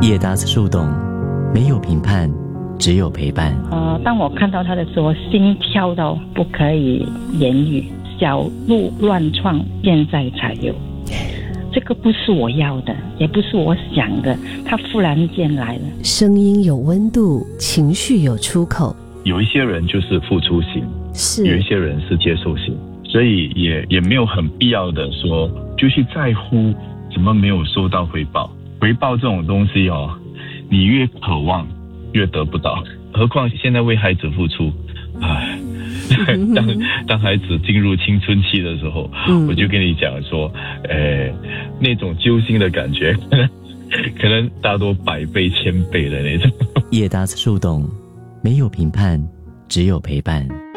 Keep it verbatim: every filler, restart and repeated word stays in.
叶达斯树洞，没有评判，只有陪伴。 呃，当我看到他的时候，心跳到不可以言语，小鹿乱撞，现在才有。这个不是我要的，也不是我想的，它忽然间来了。 声音有温度，情绪有出口。 有一些人就是付出型， 是有一些人是接受型，所以也也没有很必要的说就去在乎怎么没有收到回报。回报这种东西哦，你越渴望越得不到，何况现在为孩子付出，唉。当当孩子进入青春期的时候，嗯、我就跟你讲说，呃，那种揪心的感觉，可能可能大多百倍千倍的那种。 叶达斯树洞，没有评判，只有陪伴。